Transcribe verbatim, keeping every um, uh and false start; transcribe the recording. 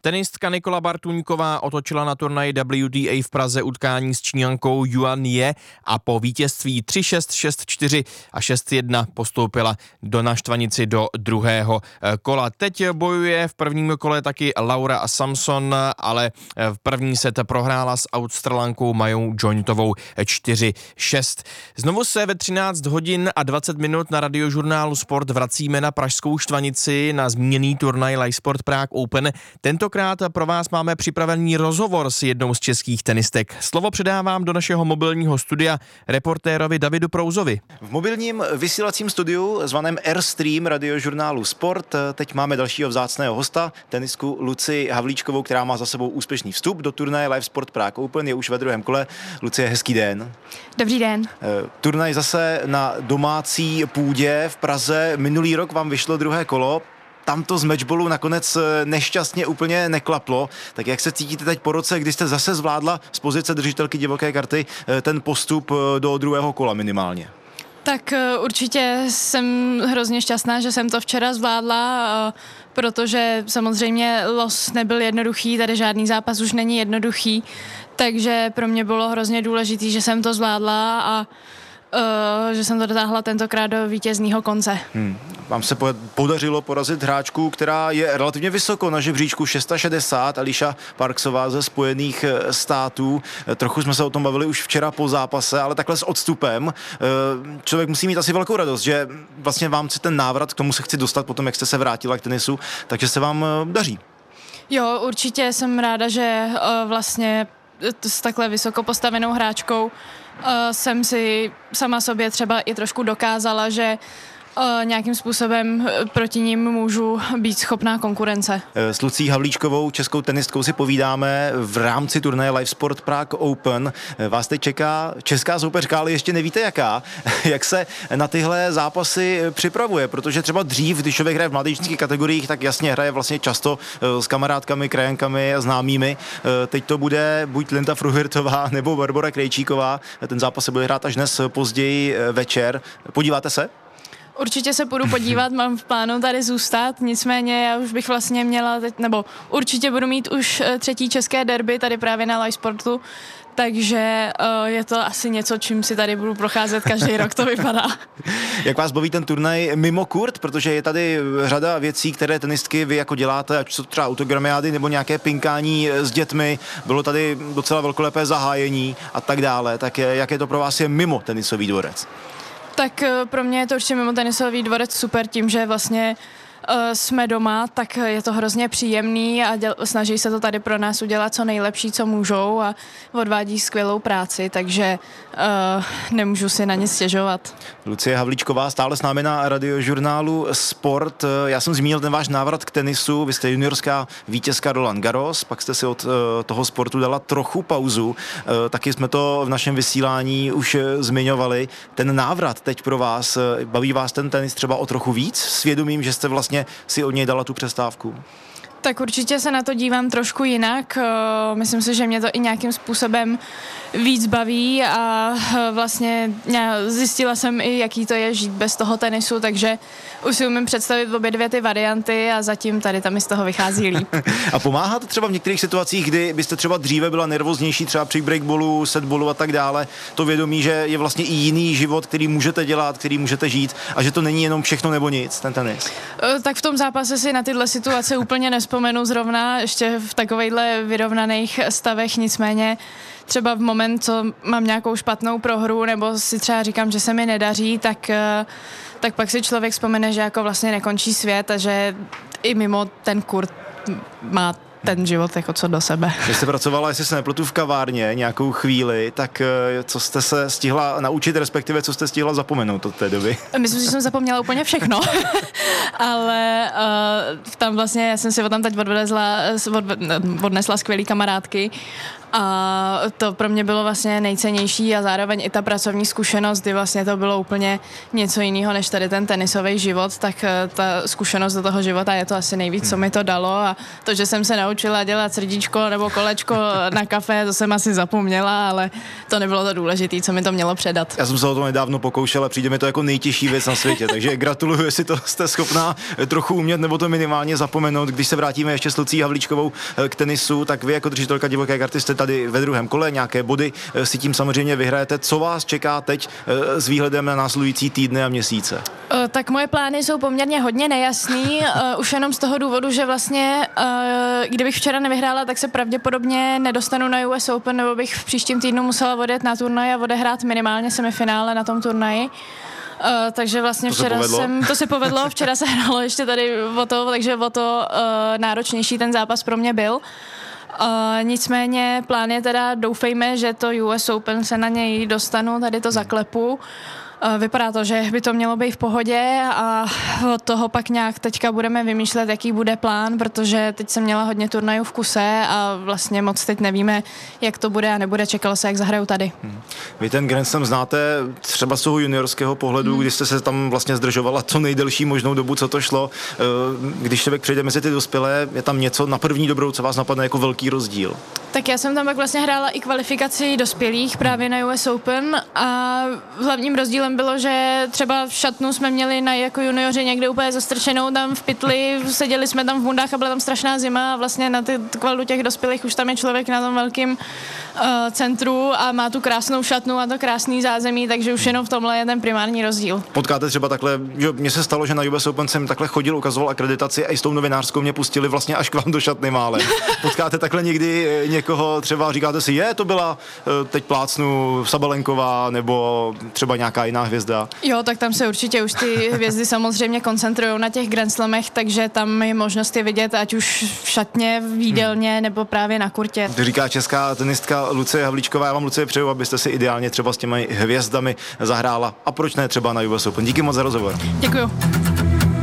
Tenistka Nikola Bartuňková otočila na turnaji W T A v Praze utkání s Číňankou Yuan Ye a po vítězství tři šest, šest čtyři a šest jedna postoupila do naštvanici do druhého kola. Teď bojuje v prvním kole taky Laura Samson, ale v první set prohrála s Australankou Majou Jointovou čtyři šest. Znovu se ve třináct hodin a dvacet minut na Radiožurnálu Sport vracíme na pražskou štvanici na zmíněný turnaj Lifesport Prague Open. Tentokrát pro vás máme připravený rozhovor s jednou z českých tenistek. Slovo předávám do našeho mobilního studia reportérovi Davidu Prouzovi. V mobilním vysílacím studiu zvaném Airstream Radiožurnálu Sport teď máme dalšího vzácného hosta, tenistku Lucii Havlíčkovou, která má za sebou úspěšný vstup do turnaje Lifesport Prague Open, je už ve druhém kole. Lucie, hezký den. Dobrý den. Turnaj zase na domácí půdě v Praze. Minulý rok vám vyšlo druhé kolo. Tam to z matchballu nakonec nešťastně úplně neklaplo. Tak jak se cítíte teď po roce, kdy jste zase zvládla z pozice držitelky divoké karty ten postup do druhého kola minimálně? Tak určitě jsem hrozně šťastná, že jsem to včera zvládla, protože samozřejmě los nebyl jednoduchý, tady žádný zápas už není jednoduchý, takže pro mě bylo hrozně důležitý, že jsem to zvládla a Uh, že jsem to dotáhla tentokrát do vítězného konce. Hmm. Vám se podařilo porazit hráčku, která je relativně vysoko na žebříčku šest set šedesát, Alicia Parksová ze Spojených států. Trochu jsme se o tom bavili už včera po zápase, ale takhle s odstupem. Uh, člověk musí mít asi velkou radost, že vlastně vám se ten návrat, k tomu se chci dostat potom, jak jste se vrátila k tenisu, takže se vám uh, daří. Jo, určitě jsem ráda, že uh, vlastně s takhle vysoko postavenou hráčkou uh, jsem si sama sobě třeba i trošku dokázala, že uh, nějakým způsobem proti ním můžu být schopná konkurence. S Lucí Havlíčkovou, českou tenistkou, si povídáme v rámci turnaje Lifesport Prague Open. Vás teď čeká česká soupeřka, ale ještě nevíte jaká. Jak se na tyhle zápasy připravuje? Protože třeba dřív, když člověk hraje v mládežnických kategoriích, tak jasně hraje vlastně často s kamarádkami, krajankami a známými. Teď to bude buď Linda Fruhvirtová nebo Barbora Krejčíková. Ten zápas se bude hrát až dnes později večer. Podíváte se? Určitě se půjdu podívat, mám v plánu tady zůstat, nicméně já už bych vlastně měla teď, nebo určitě budu mít už třetí české derby tady právě na Lifesportu, takže uh, je to asi něco, čím si tady budu procházet každý rok, to vypadá. Jak vás baví ten turnaj mimo kurt, protože je tady řada věcí, které tenistky vy jako děláte, ať jsou třeba autogramiády nebo nějaké pinkání s dětmi, bylo tady docela velkolepé zahájení a tak dále, tak jak je to pro vás je mimo tenisový dvorec? Tak pro mě je to určitě mimo tenisový dvorec super tím, že vlastně uh, jsme doma, tak je to hrozně příjemný a děl, snaží se to tady pro nás udělat co nejlepší, co můžou a odvádí skvělou práci, takže uh, nemůžu si na ně stěžovat. Lucie Havlíčková stále s námi na Radiožurnálu Sport. Já jsem zmínil ten váš návrat k tenisu, vy jste juniorská vítězka Roland Garros, pak jste si od uh, toho sportu dala trochu pauzu, uh, taky jsme to v našem vysílání už uh, zmiňovali. Ten návrat teď pro vás, uh, baví vás ten tenis třeba o trochu víc, svědomím, že jste vlastně si od něj dala tu přestávku? Tak určitě se na to dívám trošku jinak. Myslím si, že mě to i nějakým způsobem víc baví a vlastně zjistila jsem i, jaký to je žít bez toho tenisu, takže už si umím představit obě dvě ty varianty a zatím tady tam mi z toho vychází líp. A pomáhá to třeba v některých situacích, kdy byste třeba dříve byla nervóznější, třeba při breakballu, setballu a tak dále, to vědomí, že je vlastně i jiný život, který můžete dělat, který můžete žít a že to není jenom všechno nebo nic, ten tenis? Tak v tom zápase si na tyhle situace úplně nespomenu zrovna, ještě v takovejhle vyrovnaných stavech, nicméně třeba v moment, co mám nějakou špatnou prohru, nebo si třeba říkám, že se mi nedaří, tak, tak pak si člověk vzpomene, že jako vlastně nekončí svět a že i mimo ten kurt má ten život jako co do sebe. Když jste pracovala, jestli se nepletu, v kavárně nějakou chvíli, tak co jste se stihla naučit, respektive co jste stihla zapomenout od té doby? Myslím si, že jsem zapomněla úplně všechno, ale uh, tam vlastně já jsem si tam teď odvezla, od, odnesla skvělý kamarádky A to pro mě bylo vlastně nejcennější a zároveň i ta pracovní zkušenost, kdy vlastně to bylo úplně něco jiného než tady ten tenisový život, tak ta zkušenost do toho života je to asi nejvíc, co mi to dalo, a to, že jsem se naučila dělat srdíčko nebo kolečko na kafe, to jsem asi zapomněla, ale to nebylo to důležité, co mi to mělo předat. Já jsem se o to nedávno pokoušel a přijde mi to jako nejtěžší věc na světě, takže gratuluju, jestli to jste schopná trochu umět nebo to minimálně zapomenout. Když se vrátíme ještě s Lucí Havlíčkovou k tenisu, tak vy jako držitelka divoké karty jste tady ve druhém kole, nějaké body si tím samozřejmě vyhrajete. Co vás čeká teď s výhledem na následující týdny a měsíce? Tak moje plány jsou poměrně hodně nejasný, už jenom z toho důvodu, že vlastně, kdybych včera nevyhrála, tak se pravděpodobně nedostanu na U S Open, nebo bych v příštím týdnu musela odjet na turnaj a odehrát minimálně semifinále na tom turnaji. Uh, takže vlastně to včera jsem, to se povedlo, včera se hrálo ještě tady o to, takže o to uh, náročnější ten zápas pro mě byl. Uh, nicméně plán je teda, doufejme, že to U S Open se na něj dostanu, tady to zaklepu. Vypadá to, že by to mělo být v pohodě a od toho pak nějak teďka budeme vymýšlet, jaký bude plán, protože teď jsem měla hodně turnajů v kuse a vlastně moc teď nevíme, jak to bude a nebude. Čekalo se, jak zahraju tady. Hmm. Vy ten Grand Slam znáte třeba z toho juniorského pohledu, hmm. kdy jste se tam vlastně zdržovala co nejdelší možnou dobu, co to šlo. Když člověk přijde mezi ty dospělé, je tam něco na první dobrou, co vás napadne jako velký rozdíl? Tak já jsem tam pak vlastně hrála i kvalifikaci dospělých právě na U S Open a hlavním rozdílem bylo, že třeba v šatnu jsme měli na jako junioři někde úplně zastrčenou tam v pytli, seděli jsme tam v bundách a byla tam strašná zima a vlastně na ty kvalitu těch dospělých už tam je člověk na tom velkým uh, centru a má tu krásnou šatnu a to krásný zázemí, takže už jenom v tomhle je ten primární rozdíl. Potkáte třeba takhle, že mně se stalo, že na U S Open jsem takhle chodil, ukazoval akreditaci a i s tou novinářskou mě pustili vlastně až k vám do šatny málem. Potkáte takhle někdy někoho, třeba říkáte si, je, to byla teď plácnu Sabalenková nebo třeba nějaká jiná hvězda? Jo, tak tam se určitě už ty hvězdy samozřejmě koncentrují na těch Grand Slamech, takže tam je možnost je vidět, ať už v šatně, v jídelně hmm. nebo právě na kurtě. To říká česká tenistka Lucie Havlíčková. Já vám, Lucie, přeju, abyste si ideálně třeba s těmi hvězdami zahrála a proč ne třeba na U S Open. Díky moc za rozhovor. Děkuju.